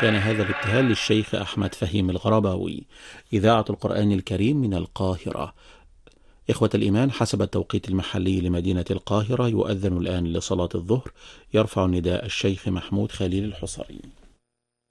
كان هذا الابتهال للشيخ أحمد فهيم الغرباوي، إذاعة القرآن الكريم من القاهرة. إخوة الإيمان، حسب التوقيت المحلي لمدينة القاهرة يؤذن الآن لصلاة الظهر. يرفع نداء الشيخ محمود خليل الحصري.